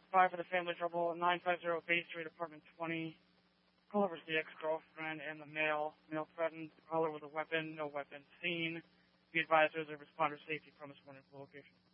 5 for the family trouble, 950 Bay Street, apartment 20. Caller was the ex-girlfriend and the male. Male threatened the caller with a weapon, no weapon seen. Be advised there's a responder safety premise one location.